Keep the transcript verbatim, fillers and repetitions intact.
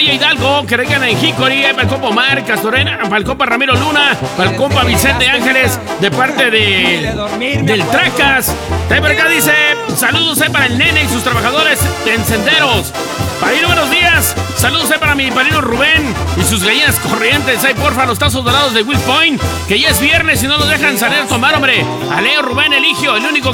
Valle Hidalgo, que regan en Hickory, para el compa Omar Castorena, para el compa Ramiro Luna, para el compa Vicente Ángeles, de parte de del Tracas. También por acá dice, saludos eh, para el nene y sus trabajadores de encenderos. Padrino, buenos días. Saludos eh, para mi padrino Rubén y sus gallinas corrientes. Ay, porfa, los tazos dorados de Will Point, que ya es viernes y no nos dejan salir a tomar, hombre. A Leo, Rubén, Eligio, el único